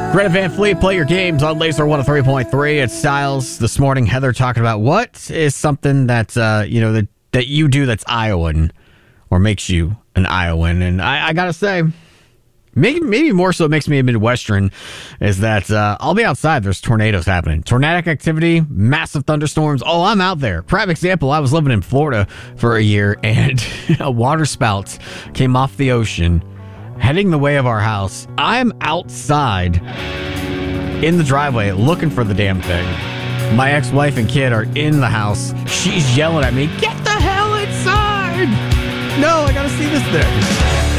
Greta Van Fleet, play your games on Laser 103.3. It's Styles this morning. Heather talking about what is something that that you do that's Iowan or makes you an Iowan. And I gotta say, maybe more so it makes me a Midwestern is that I'll be outside. There's tornadoes happening. Tornadic activity, massive thunderstorms. Oh, I'm out there. Prime example, I was living in Florida for a year and a water spout came off the ocean heading the way of our house. I'm outside in the driveway looking for the damn thing. My ex-wife and kid are in the house. She's yelling at me, "Get the hell inside!" No, I gotta see this thing.